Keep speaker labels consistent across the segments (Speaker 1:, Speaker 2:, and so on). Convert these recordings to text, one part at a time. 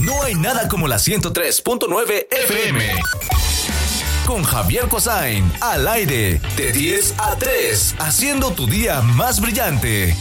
Speaker 1: No hay nada como la 103.9 FM. Con Javier Cossain, al aire, de 10 a 3, haciendo tu día más brillante.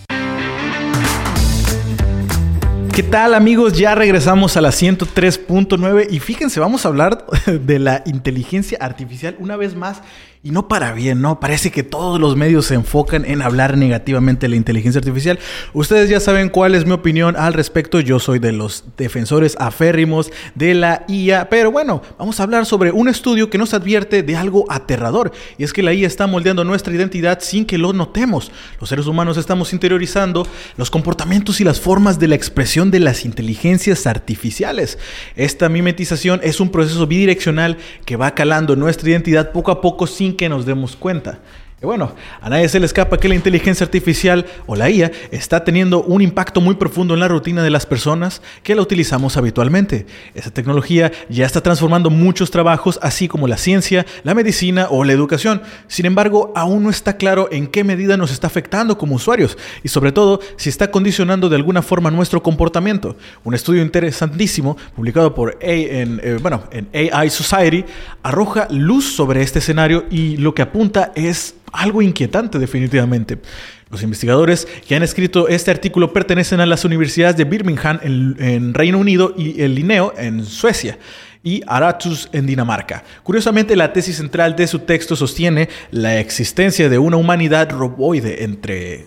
Speaker 2: ¿Qué tal, amigos? Ya regresamos a la 103.9 y fíjense, vamos a hablar de la inteligencia artificial una vez más. Y no para bien, ¿no? Parece que todos los medios se enfocan en hablar negativamente de la inteligencia artificial. Ustedes ya saben cuál es mi opinión al respecto. Yo soy de los defensores aférrimos de la IA. Pero bueno, vamos a hablar sobre un estudio que nos advierte de algo aterrador. Y es que la IA está moldeando nuestra identidad sin que lo notemos. Los seres humanos estamos interiorizando los comportamientos y las formas de la expresión de las inteligencias artificiales. Esta mimetización es un proceso bidireccional que va calando nuestra identidad poco a poco sin que nos demos cuenta. Y bueno, a nadie se le escapa que la inteligencia artificial o la IA está teniendo un impacto muy profundo en la rutina de las personas que la utilizamos habitualmente. Esa tecnología ya está transformando muchos trabajos, así como la ciencia, la medicina o la educación. Sin embargo, aún no está claro en qué medida nos está afectando como usuarios y sobre todo si está condicionando de alguna forma nuestro comportamiento. Un estudio interesantísimo publicado por en AI Society arroja luz sobre este escenario y lo que apunta es algo inquietante definitivamente. Los investigadores que han escrito este artículo pertenecen a las universidades de Birmingham en Reino Unido y el Linneo en Suecia y Aarhus en Dinamarca. Curiosamente, la tesis central de su texto sostiene la existencia de una humanidad roboide entre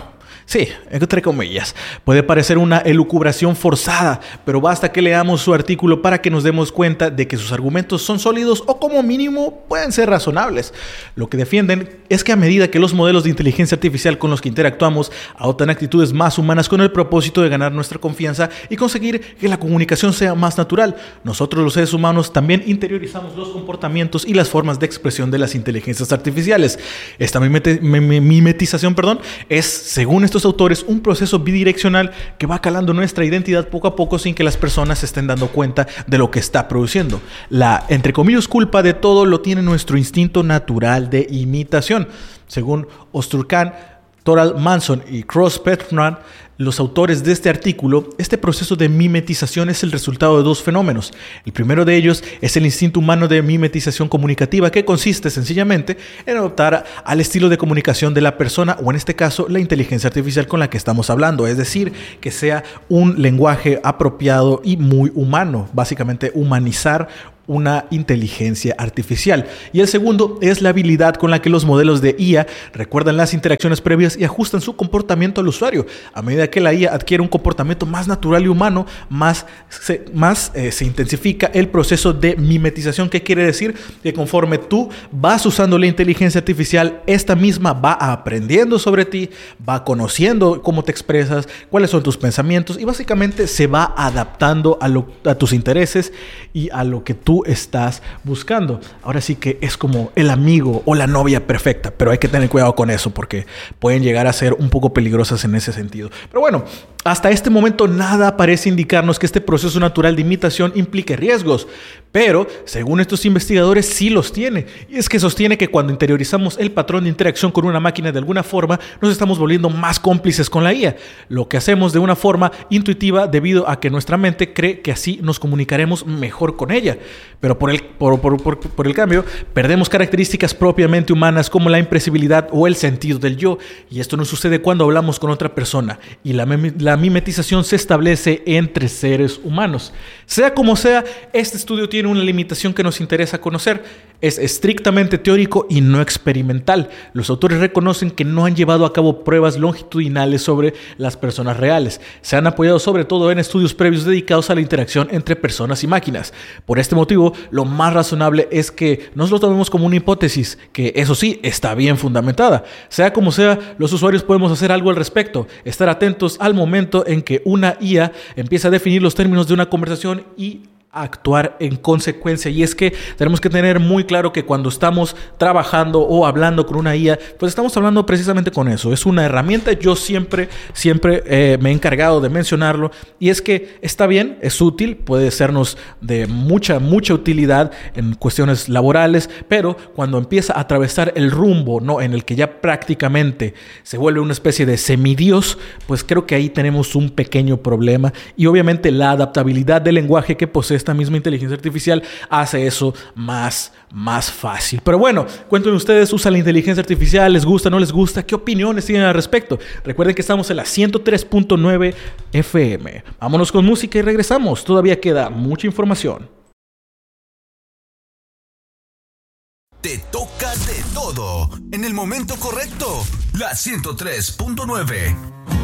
Speaker 2: comillas. Puede parecer una elucubración forzada, pero basta que leamos su artículo para que nos demos cuenta de que sus argumentos son sólidos o como mínimo pueden ser razonables. Lo que defienden es que a medida que los modelos de inteligencia artificial con los que interactuamos adoptan actitudes más humanas con el propósito de ganar nuestra confianza y conseguir que la comunicación sea más natural, nosotros los seres humanos también interiorizamos los comportamientos y las formas de expresión de las inteligencias artificiales. Esta mimetización, es, según estos autores, un proceso bidireccional que va calando nuestra identidad poco a poco sin que las personas se estén dando cuenta de lo que está produciendo. La, entre comillas, culpa de todo lo tiene nuestro instinto natural de imitación. Según Ostrowski, Toral Manson y Cross Petran, los autores de este artículo, este proceso de mimetización es el resultado de dos fenómenos. El primero de ellos es el instinto humano de mimetización comunicativa, que consiste sencillamente en adoptar al estilo de comunicación de la persona, o en este caso, la inteligencia artificial con la que estamos hablando. Es decir, que sea un lenguaje apropiado y muy humano, básicamente humanizar una inteligencia artificial. Y el segundo es la habilidad con la que los modelos de IA recuerdan las interacciones previas y ajustan su comportamiento al usuario. A medida que la IA adquiere un comportamiento más natural y humano, más se intensifica el proceso de mimetización, que quiere decir que conforme tú vas usando la inteligencia artificial, esta misma va aprendiendo sobre ti, va conociendo cómo te expresas, cuáles son tus pensamientos y básicamente se va adaptando a tus intereses y a lo que tú estás buscando. Ahora sí que es como el amigo o la novia perfecta, pero hay que tener cuidado con eso porque pueden llegar a ser un poco peligrosas en ese sentido. Pero bueno, hasta este momento nada parece indicarnos que este proceso natural de imitación implique riesgos, pero según estos investigadores sí los tiene. Y es que sostiene que cuando interiorizamos el patrón de interacción con una máquina de alguna forma, nos estamos volviendo más cómplices con la IA, lo que hacemos de una forma intuitiva debido a que nuestra mente cree que así nos comunicaremos mejor con ella. Pero por el cambio, perdemos características propiamente humanas como la impresibilidad o el sentido del yo, y esto no sucede cuando hablamos con otra persona, y la mimetización se establece entre seres humanos. Sea como sea, este estudio tiene una limitación que nos interesa conocer. Es estrictamente teórico y no experimental. Los autores reconocen que no han llevado a cabo pruebas longitudinales sobre las personas reales. Se han apoyado sobre todo en estudios previos dedicados a la interacción entre personas y máquinas. Por este motivo, lo más razonable es que nos lo tomemos como una hipótesis, que eso sí, está bien fundamentada. Sea como sea, los usuarios podemos hacer algo al respecto. Estar atentos al momento en que una IA empieza a definir los términos de una conversación y a actuar en consecuencia. Y es que tenemos que tener muy claro que cuando estamos trabajando o hablando con una IA, pues estamos hablando precisamente con eso. Es una herramienta. Yo siempre me he encargado de mencionarlo. Y es que está bien, es útil, puede sernos de mucha utilidad en cuestiones laborales, pero cuando empieza a atravesar el rumbo, ¿no?, en el que ya prácticamente se vuelve una especie de semidios, pues creo que ahí tenemos un pequeño problema. Y obviamente la adaptabilidad del lenguaje que posee esta misma inteligencia artificial hace eso más fácil. Pero bueno, cuéntenme ustedes, ¿usan la inteligencia artificial? ¿Les gusta? ¿No les gusta? ¿Qué opiniones tienen al respecto? Recuerden que estamos en la 103.9 FM. Vámonos con música y regresamos. Todavía queda mucha información.
Speaker 1: Te toca de todo en el momento correcto. La 103.9.